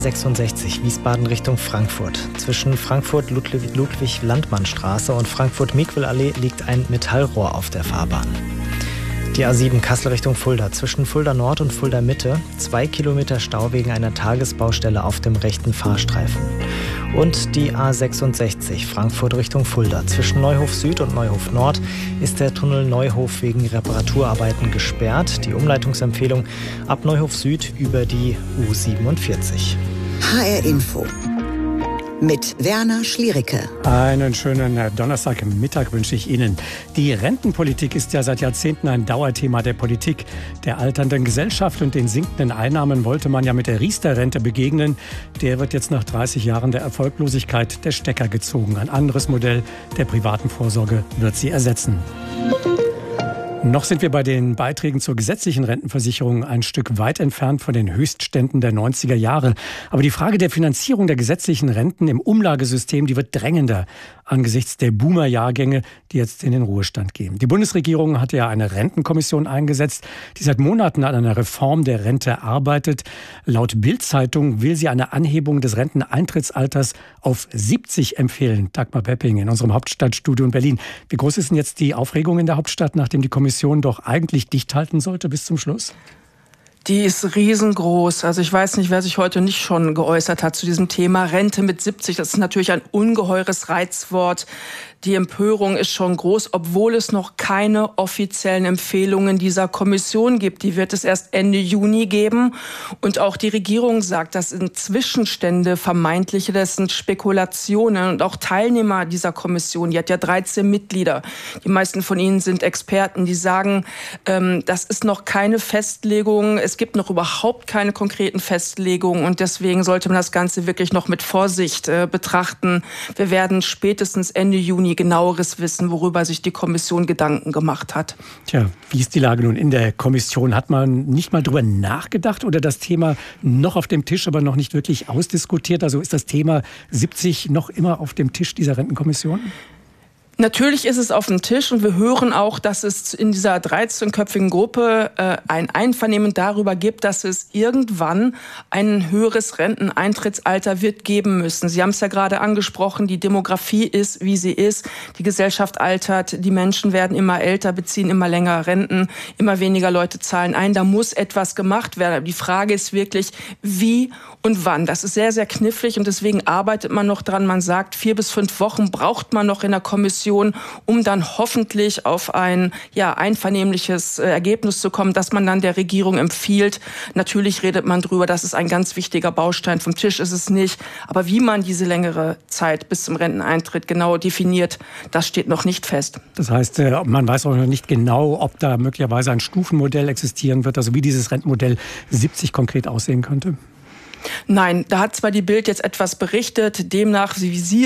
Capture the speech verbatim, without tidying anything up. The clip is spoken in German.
sechsundsechzig Wiesbaden Richtung Frankfurt. Zwischen Frankfurt-Ludwig-Landmann-Straße und Frankfurt-Miquel-Allee liegt ein Metallrohr auf der Fahrbahn. Die A sieben Kassel Richtung Fulda. Zwischen Fulda Nord und Fulda Mitte zwei Kilometer Stau wegen einer Tagesbaustelle auf dem rechten Fahrstreifen. Und die A sechsundsechzig Frankfurt Richtung Fulda. Zwischen Neuhof Süd und Neuhof Nord ist der Tunnel Neuhof wegen Reparaturarbeiten gesperrt. Die Umleitungsempfehlung ab Neuhof Süd über die U siebenundvierzig. H R Info mit Werner Schliericke. Einen schönen Donnerstagmittag wünsche ich Ihnen. Die Rentenpolitik ist ja seit Jahrzehnten ein Dauerthema der Politik. Der alternden Gesellschaft und den sinkenden Einnahmen wollte man ja mit der Riester-Rente begegnen. Der wird jetzt nach dreißig Jahren der Erfolglosigkeit der Stecker gezogen. Ein anderes Modell der privaten Vorsorge wird sie ersetzen. Noch sind wir bei den Beiträgen zur gesetzlichen Rentenversicherung ein Stück weit entfernt von den Höchstständen der neunziger Jahre. Aber die Frage der Finanzierung der gesetzlichen Renten im Umlagesystem, die wird drängender angesichts der Boomer-Jahrgänge, die jetzt in den Ruhestand gehen. Die Bundesregierung hat ja eine Rentenkommission eingesetzt, die seit Monaten an einer Reform der Rente arbeitet. Laut Bild-Zeitung will sie eine Anhebung des Renteneintrittsalters auf siebzig empfehlen. Dagmar Bepping in unserem Hauptstadtstudio in Berlin. Wie groß ist denn jetzt die Aufregung in der Hauptstadt, nachdem die Kommission doch eigentlich dicht halten sollte bis zum Schluss? Die ist riesengroß. Also ich weiß nicht, wer sich heute nicht schon geäußert hat zu diesem Thema. Rente mit siebzig, das ist natürlich ein ungeheures Reizwort. Die Empörung ist schon groß, obwohl es noch keine offiziellen Empfehlungen dieser Kommission gibt. Die wird es erst Ende Juni geben. Und auch die Regierung sagt, das sind Zwischenstände, vermeintliche, das sind Spekulationen. Und auch Teilnehmer dieser Kommission, die hat ja dreizehn Mitglieder. Die meisten von ihnen sind Experten, die sagen, ähm, das ist noch keine Festlegung. Es gibt noch überhaupt keine konkreten Festlegungen. Und deswegen sollte man das Ganze wirklich noch mit Vorsicht äh, betrachten. Wir werden spätestens Ende Juni genaueres wissen, worüber sich die Kommission Gedanken gemacht hat. Tja, wie ist die Lage nun in der Kommission? Hat man nicht mal drüber nachgedacht oder das Thema noch auf dem Tisch, aber noch nicht wirklich ausdiskutiert? Also ist das Thema siebzig noch immer auf dem Tisch dieser Rentenkommission? Natürlich ist es auf dem Tisch und wir hören auch, dass es in dieser dreizehnköpfigen Gruppe äh, ein Einvernehmen darüber gibt, dass es irgendwann ein höheres Renteneintrittsalter wird geben müssen. Sie haben es ja gerade angesprochen, die Demografie ist, wie sie ist. Die Gesellschaft altert, die Menschen werden immer älter, beziehen immer länger Renten, immer weniger Leute zahlen ein. Da muss etwas gemacht werden. Die Frage ist wirklich, wie und wann. Das ist sehr, sehr knifflig und deswegen arbeitet man noch dran. Man sagt, vier bis fünf Wochen braucht man noch in der Kommission, um dann hoffentlich auf ein ja, einvernehmliches Ergebnis zu kommen, das man dann der Regierung empfiehlt. Natürlich redet man drüber, das ist ein ganz wichtiger Baustein. Vom Tisch ist es nicht. Aber wie man diese längere Zeit bis zum Renteneintritt genau definiert, das steht noch nicht fest. Das heißt, man weiß auch noch nicht genau, ob da möglicherweise ein Stufenmodell existieren wird, also wie dieses Rentenmodell siebzig konkret aussehen könnte. Nein, da hat zwar die Bild jetzt etwas berichtet, demnach, wie Sie